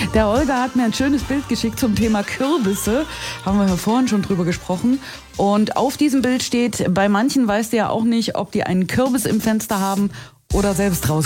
Der Olga hat mir ein schönes Bild geschickt zum Thema Kürbisse. Haben wir ja vorhin schon drüber gesprochen. Und auf diesem Bild steht, bei manchen weißt du ja auch nicht, ob die einen Kürbis im Fenster haben oder selbst raus.